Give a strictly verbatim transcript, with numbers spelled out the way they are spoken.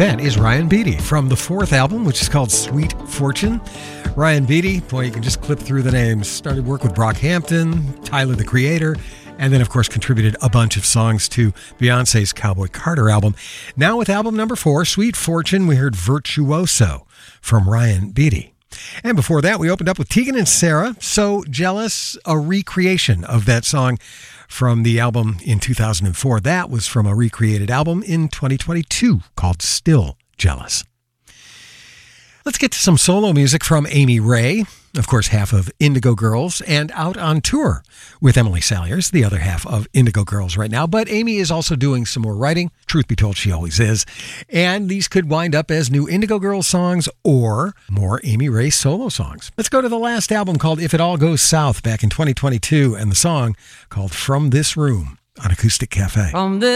That is Ryan Beatty from the fourth album, which is called Sweet Fortune. Ryan Beatty, boy, you can just clip through the names. Started work with Brockhampton, Tyler the Creator, and then, of course, contributed a bunch of songs to Beyonce's Cowboy Carter album. Now with album number four, Sweet Fortune, we heard Virtuoso from Ryan Beatty. And before that, we opened up with Tegan and Sara, So Jealous, a recreation of that song from the album in two thousand four. That was from a recreated album in twenty twenty-two called Still Jealous. Let's get to some solo music from Amy Ray, of course, half of Indigo Girls, and out on tour with Emily Saliers, the other half of Indigo Girls right now. But Amy is also doing some more writing. Truth be told, she always is. And these could wind up as new Indigo Girls songs or more Amy Ray solo songs. Let's go to the last album called If It All Goes South back in twenty twenty-two, and the song called From This Room on Acoustic Cafe. From this